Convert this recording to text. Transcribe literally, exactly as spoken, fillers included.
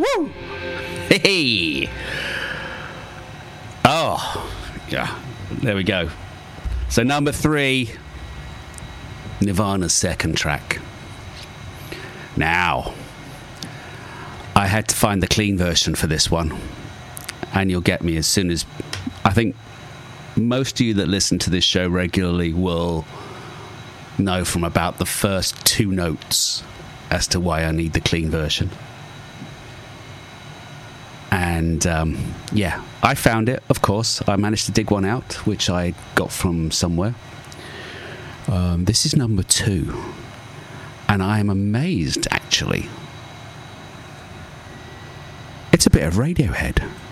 Woo! Hey! Oh, yeah. There we go. So number three, Nirvana's second track. Now, I had to find the clean version for this one, and you'll get me as soon as... I think most of you that listen to this show regularly will know from about the first two notes as to why I need the clean version. And um, yeah, I found it, of course. I managed to dig one out, which I got from somewhere. Um, this is number two. And I am amazed, actually. It's a bit of Radiohead.